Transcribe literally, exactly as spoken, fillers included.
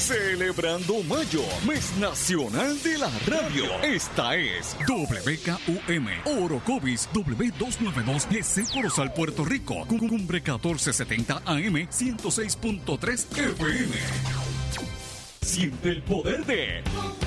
Celebrando Mayo, mes nacional de la radio. Esta es W K U M, Orocovis W doscientos noventa y dos G C Corozal, Puerto Rico, Cumbre catorce setenta A M, ciento seis punto tres F M. Siente el poder de